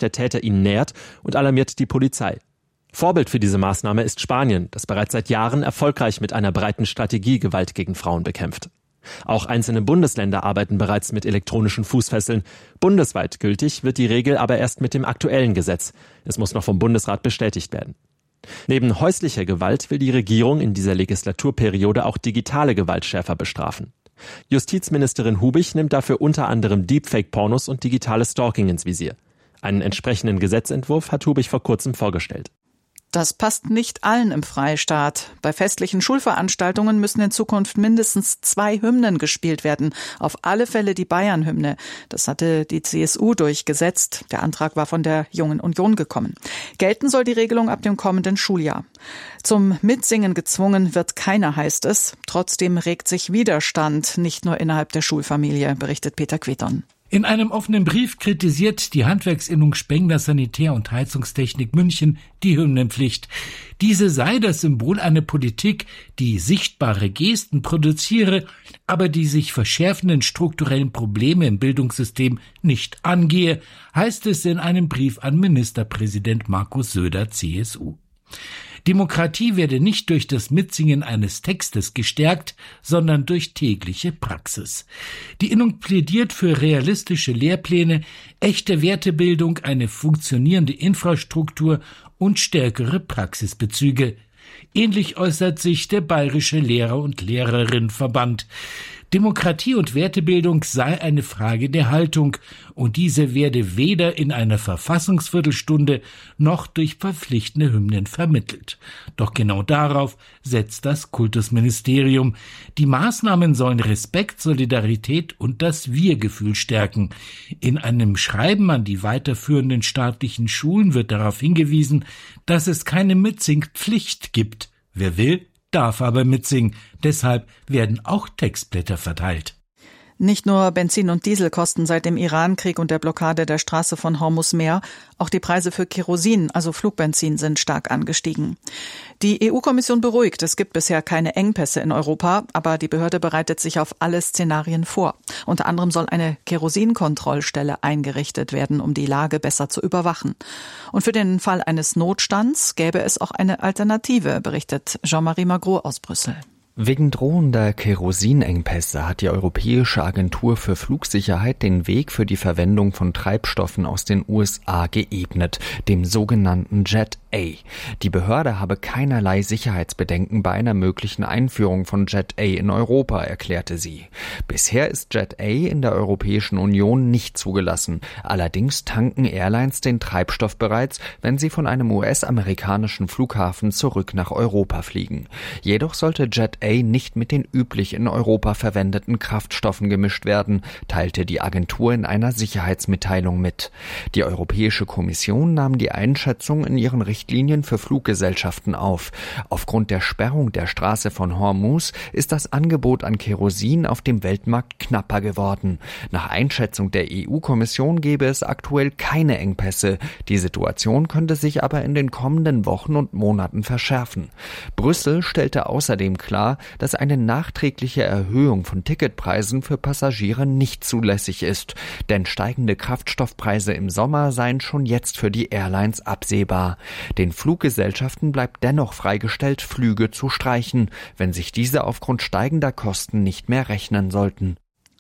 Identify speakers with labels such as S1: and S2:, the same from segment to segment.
S1: der Täter ihn nähert und alarmiert die Polizei. Vorbild für diese Maßnahme ist Spanien, das bereits seit Jahren erfolgreich mit einer breiten Strategie Gewalt gegen Frauen bekämpft. Auch einzelne Bundesländer arbeiten bereits mit elektronischen Fußfesseln. Bundesweit gültig wird die Regel aber erst mit dem aktuellen Gesetz. Es muss noch vom Bundesrat bestätigt werden. Neben häuslicher Gewalt will die Regierung in dieser Legislaturperiode auch digitale Gewalt schärfer bestrafen. Justizministerin Hubich nimmt dafür unter anderem Deepfake-Pornos und digitales Stalking ins Visier. Einen entsprechenden Gesetzentwurf hat Hubich vor kurzem vorgestellt.
S2: Das passt nicht allen im Freistaat. Bei festlichen Schulveranstaltungen müssen in Zukunft mindestens 2 Hymnen gespielt werden. Auf alle Fälle die Bayern-Hymne. Das hatte die CSU durchgesetzt. Der Antrag war von der Jungen Union gekommen. Gelten soll die Regelung ab dem kommenden Schuljahr. Zum Mitsingen gezwungen wird keiner, heißt es. Trotzdem regt sich Widerstand, nicht nur innerhalb der Schulfamilie, berichtet Peter Queton.
S3: In einem offenen Brief kritisiert die Handwerksinnung Spengler Sanitär- und Heizungstechnik München die Hymnenpflicht. Diese sei das Symbol einer Politik, die sichtbare Gesten produziere, aber die sich verschärfenden strukturellen Probleme im Bildungssystem nicht angehe, heißt es in einem Brief an Ministerpräsident Markus Söder, CSU. Demokratie werde nicht durch das Mitsingen eines Textes gestärkt, sondern durch tägliche Praxis. Die Innung plädiert für realistische Lehrpläne, echte Wertebildung, eine funktionierende Infrastruktur und stärkere Praxisbezüge. Ähnlich äußert sich der Bayerische Lehrer- und Lehrerinnenverband. Demokratie und Wertebildung sei eine Frage der Haltung und diese werde weder in einer Verfassungsviertelstunde noch durch verpflichtende Hymnen vermittelt. Doch genau darauf setzt das Kultusministerium. Die Maßnahmen sollen Respekt, Solidarität und das Wir-Gefühl stärken. In einem Schreiben an die weiterführenden staatlichen Schulen wird darauf hingewiesen, dass es keine Mitsingpflicht gibt. Wer will, darf aber mitsingen. Deshalb werden auch Textblätter verteilt.
S2: Nicht nur Benzin und Diesel kosten seit dem Iran-Krieg und der Blockade der Straße von Hormuz mehr, auch die Preise für Kerosin, also Flugbenzin, sind stark angestiegen. Die EU-Kommission beruhigt, es gibt bisher keine Engpässe in Europa, aber die Behörde bereitet sich auf alle Szenarien vor. Unter anderem soll eine Kerosinkontrollstelle eingerichtet werden, um die Lage besser zu überwachen. Und für den Fall eines Notstands gäbe es auch eine Alternative, berichtet Jean-Marie Magro aus Brüssel.
S4: Wegen drohender Kerosinengpässe hat die Europäische Agentur für Flugsicherheit den Weg für die Verwendung von Treibstoffen aus den USA geebnet, dem sogenannten Jet A. Die Behörde habe keinerlei Sicherheitsbedenken bei einer möglichen Einführung von Jet A in Europa, erklärte sie. Bisher ist Jet A in der Europäischen Union nicht zugelassen. Allerdings tanken Airlines den Treibstoff bereits, wenn sie von einem US-amerikanischen Flughafen zurück nach Europa fliegen. Jedoch sollte Jet A nicht mit den üblich in Europa verwendeten Kraftstoffen gemischt werden, teilte die Agentur in einer Sicherheitsmitteilung mit. Die Europäische Kommission nahm die Einschätzung in ihren Richtlinien für Fluggesellschaften auf. Aufgrund der Sperrung der Straße von Hormuz ist das Angebot an Kerosin auf dem Weltmarkt knapper geworden. Nach Einschätzung der EU-Kommission gäbe es aktuell keine Engpässe. Die Situation könnte sich aber in den kommenden Wochen und Monaten verschärfen. Brüssel stellte außerdem klar, dass eine nachträgliche Erhöhung von Ticketpreisen für Passagiere nicht zulässig ist. Denn steigende Kraftstoffpreise im Sommer seien schon jetzt für die Airlines absehbar. Den Fluggesellschaften bleibt dennoch freigestellt, Flüge zu streichen, wenn sich diese aufgrund steigender Kosten nicht mehr rechnen sollten.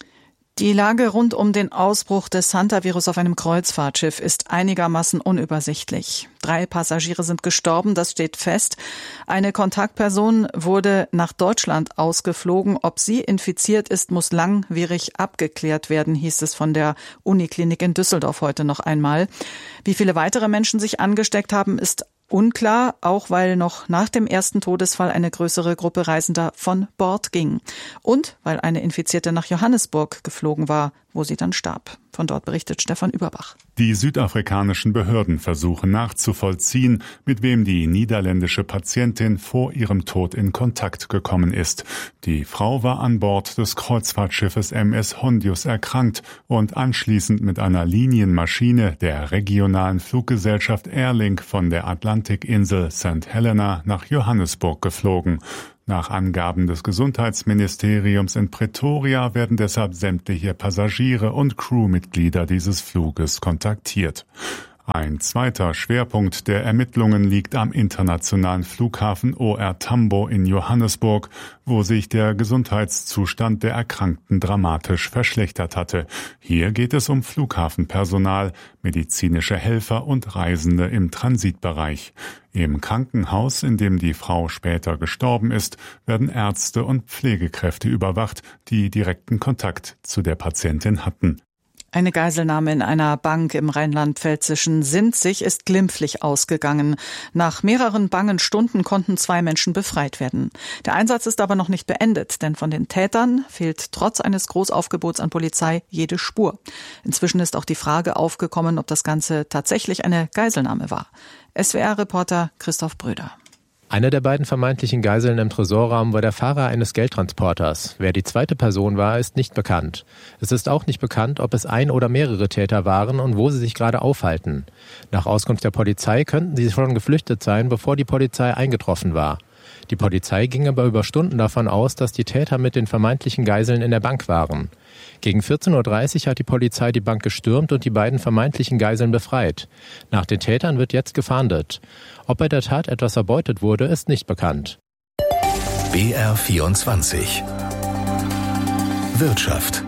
S2: Die Lage rund um den Ausbruch des Hantavirus auf einem Kreuzfahrtschiff ist einigermaßen unübersichtlich. 3 Passagiere sind gestorben, das steht fest. Eine Kontaktperson wurde nach Deutschland ausgeflogen. Ob sie infiziert ist, muss langwierig abgeklärt werden, hieß es von der Uniklinik in Düsseldorf heute noch einmal. Wie viele weitere Menschen sich angesteckt haben, ist unklar, auch weil noch nach dem ersten Todesfall eine größere Gruppe Reisender von Bord ging. Und weil eine Infizierte nach Johannesburg geflogen war, wo sie dann starb. Von dort berichtet Stefan Überbach.
S5: Die südafrikanischen Behörden versuchen nachzuvollziehen, mit wem die niederländische Patientin vor ihrem Tod in Kontakt gekommen ist. Die Frau war an Bord des Kreuzfahrtschiffes MS Hondius erkrankt und anschließend mit einer Linienmaschine der regionalen Fluggesellschaft Airlink von der Atlantikinsel St. Helena nach Johannesburg geflogen. Nach Angaben des Gesundheitsministeriums in Pretoria werden deshalb sämtliche Passagiere und Crewmitglieder dieses Fluges kontaktiert. Ein zweiter Schwerpunkt der Ermittlungen liegt am internationalen Flughafen OR Tambo in Johannesburg, wo sich der Gesundheitszustand der Erkrankten dramatisch verschlechtert hatte. Hier geht es um Flughafenpersonal, medizinische Helfer und Reisende im Transitbereich. Im Krankenhaus, in dem die Frau später gestorben ist, werden Ärzte und Pflegekräfte überwacht, die direkten Kontakt zu der Patientin hatten.
S2: Eine Geiselnahme in einer Bank im rheinland-pfälzischen Sinzig ist glimpflich ausgegangen. Nach mehreren bangen Stunden konnten 2 Menschen befreit werden. Der Einsatz ist aber noch nicht beendet, denn von den Tätern fehlt trotz eines Großaufgebots an Polizei jede Spur. Inzwischen ist auch die Frage aufgekommen, ob das Ganze tatsächlich eine Geiselnahme war. SWR-Reporter Christoph Bröder.
S6: Eine der beiden vermeintlichen Geiseln im Tresorraum war der Fahrer eines Geldtransporters. Wer die zweite Person war, ist nicht bekannt. Es ist auch nicht bekannt, ob es ein oder mehrere Täter waren und wo sie sich gerade aufhalten. Nach Auskunft der Polizei könnten sie schon geflüchtet sein, bevor die Polizei eingetroffen war. Die Polizei ging aber über Stunden davon aus, dass die Täter mit den vermeintlichen Geiseln in der Bank waren. Gegen 14.30 Uhr hat die Polizei die Bank gestürmt und die beiden vermeintlichen Geiseln befreit. Nach den Tätern wird jetzt gefahndet. Ob bei der Tat etwas erbeutet wurde, ist nicht bekannt.
S7: BR24 Wirtschaft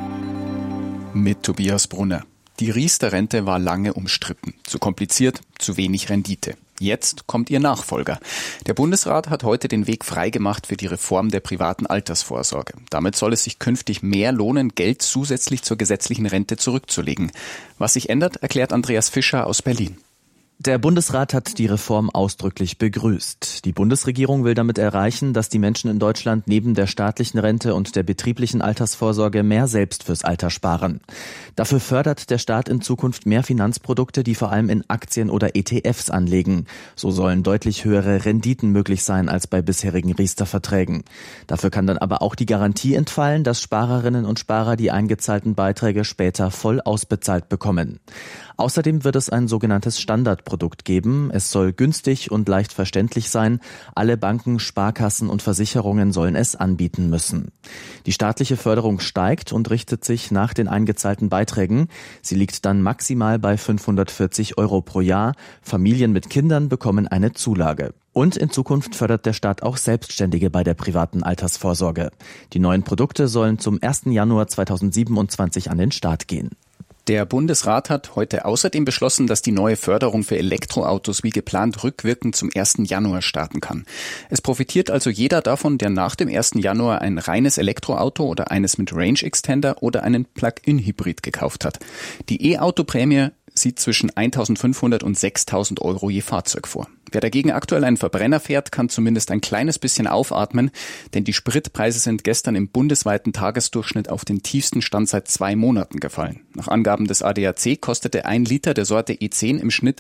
S8: mit Tobias Brunner. Die Riester-Rente war lange umstritten. Zu kompliziert, zu wenig Rendite. Jetzt kommt ihr Nachfolger. Der Bundesrat hat heute den Weg freigemacht für die Reform der privaten Altersvorsorge. Damit soll es sich künftig mehr lohnen, Geld zusätzlich zur gesetzlichen Rente zurückzulegen. Was sich ändert, erklärt Andreas Fischer aus Berlin.
S9: Der Bundesrat hat die Reform ausdrücklich begrüßt. Die Bundesregierung will damit erreichen, dass die Menschen in Deutschland neben der staatlichen Rente und der betrieblichen Altersvorsorge mehr selbst fürs Alter sparen. Dafür fördert der Staat in Zukunft mehr Finanzprodukte, die vor allem in Aktien oder ETFs anlegen. So sollen deutlich höhere Renditen möglich sein als bei bisherigen Riester-Verträgen. Dafür kann dann aber auch die Garantie entfallen, dass Sparerinnen und Sparer die eingezahlten Beiträge später voll ausbezahlt bekommen. Außerdem wird es ein sogenanntes Standardprodukt geben. Es soll günstig und leicht verständlich sein. Alle Banken, Sparkassen und Versicherungen sollen es anbieten müssen. Die staatliche Förderung steigt und richtet sich nach den eingezahlten Beiträgen. Sie liegt dann maximal bei 540 € pro Jahr. Familien mit Kindern bekommen eine Zulage. Und in Zukunft fördert der Staat auch Selbstständige bei der privaten Altersvorsorge. Die neuen Produkte sollen zum 1. Januar 2027 an den Start gehen.
S8: Der Bundesrat hat heute außerdem beschlossen, dass die neue Förderung für Elektroautos wie geplant rückwirkend zum 1. Januar starten kann. Es profitiert also jeder davon, der nach dem 1. Januar ein reines Elektroauto oder eines mit Range Extender oder einen Plug-in-Hybrid gekauft hat. Die E-Auto-Prämie sieht zwischen 1.500 und 6.000 € je Fahrzeug vor. Wer dagegen aktuell einen Verbrenner fährt, kann zumindest ein kleines bisschen aufatmen, denn die Spritpreise sind gestern im bundesweiten Tagesdurchschnitt auf den tiefsten Stand seit 2 Monaten gefallen. Nach Angaben des ADAC kostete 1 Liter der Sorte E10 im Schnitt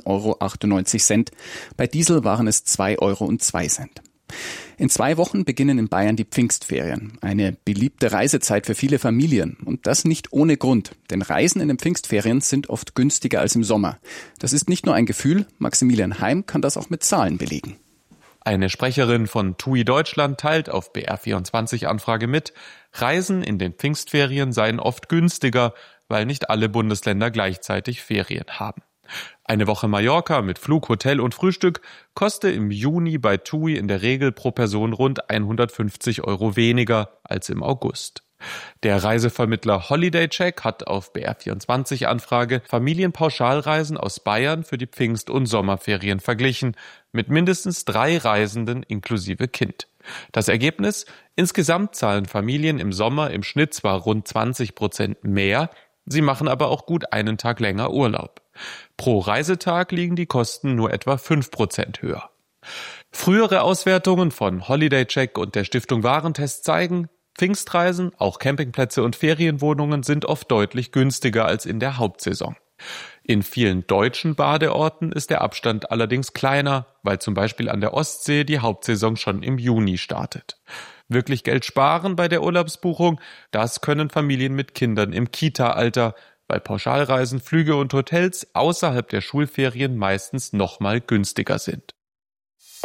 S8: 1,98 €. Bei Diesel waren es 2,02 €. In 2 Wochen beginnen in Bayern die Pfingstferien. Eine beliebte Reisezeit für viele Familien. Und das nicht ohne Grund. Denn Reisen in den Pfingstferien sind oft günstiger als im Sommer. Das ist nicht nur ein Gefühl, Maximilian Heim kann das auch mit Zahlen belegen.
S10: Eine Sprecherin von TUI Deutschland teilt auf BR24 Anfrage mit, Reisen in den Pfingstferien seien oft günstiger, weil nicht alle Bundesländer gleichzeitig Ferien haben. Eine Woche Mallorca mit Flug, Hotel und Frühstück koste im Juni bei TUI in der Regel pro Person rund 150 € weniger als im August. Der Reisevermittler HolidayCheck hat auf BR24 Anfrage Familienpauschalreisen aus Bayern für die Pfingst- und Sommerferien verglichen, mit mindestens 3 Reisenden inklusive Kind. Das Ergebnis? Insgesamt zahlen Familien im Sommer im Schnitt zwar rund 20% mehr, sie machen aber auch gut einen Tag länger Urlaub. Pro Reisetag liegen die Kosten nur etwa 5% höher. Frühere Auswertungen von HolidayCheck und der Stiftung Warentest zeigen, Pfingstreisen, auch Campingplätze und Ferienwohnungen sind oft deutlich günstiger als in der Hauptsaison. In vielen deutschen Badeorten ist der Abstand allerdings kleiner, weil zum Beispiel an der Ostsee die Hauptsaison schon im Juni startet. Wirklich Geld sparen bei der Urlaubsbuchung, das können Familien mit Kindern im Kita-Alter, weil Pauschalreisen, Flüge und Hotels außerhalb der Schulferien meistens nochmal günstiger sind.